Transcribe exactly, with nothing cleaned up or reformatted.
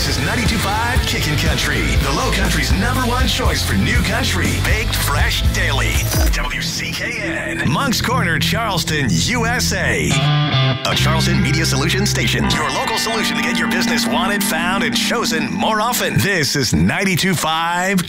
This is ninety-two point five Kickin' Country, the Low Country's number one choice for new country. Baked fresh daily. W C K N. Moncks Corner, Charleston, U S A. A Charleston Media Solutions station. Your local solution to get your business wanted, found, and chosen more often. This is ninety-two point five